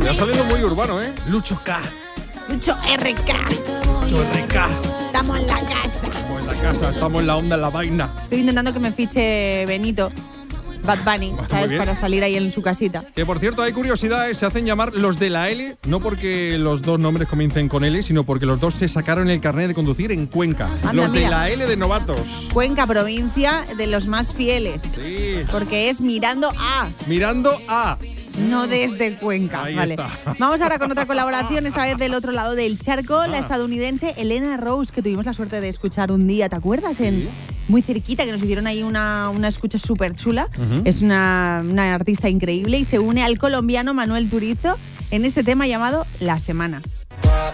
Me ha salido muy urbano, ¿eh? Lucho K. Lucho RK. Lucho RK. Estamos en la casa. Estamos en la casa, estamos en la onda, en la vaina. Estoy intentando que me fiche Benito, Bad Bunny, ¿sabes? bien. Para salir ahí en su casita. Que por cierto, hay curiosidades, se hacen llamar los de la L, no porque los dos nombres comiencen con L, sino porque los dos se sacaron el carnet de conducir en Cuenca. Anda, los de mira. la L de novatos. Cuenca, provincia de los más fieles. Sí. Porque es mirando a, Mirando a... no desde Cuenca. Ahí Vale. está. Vamos ahora con otra colaboración, esta vez del otro lado del charco, la estadounidense Elena Rose, que tuvimos la suerte de escuchar un día, ¿te acuerdas? Muy cerquita, que nos hicieron ahí una escucha súper chula. Es una artista increíble y se une al colombiano Manuel Turizo en este tema llamado La Semana.